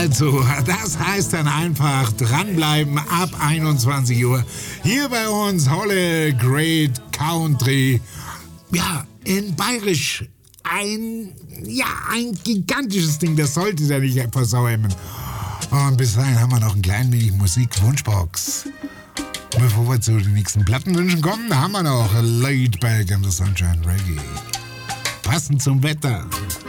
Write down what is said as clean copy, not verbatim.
Also, das heißt dann einfach dranbleiben ab 21 Uhr. Hier bei uns Holle Great Country. Ja, in Bayerisch. Ein gigantisches Ding, das sollte der nicht versäumen. Und bis dahin haben wir noch einen kleinen wenig Musik-Wunschbox. Bevor wir zu den nächsten Plattenwünschen kommen, haben wir noch Laid Back in the Sunshine Reggae. Passend zum Wetter.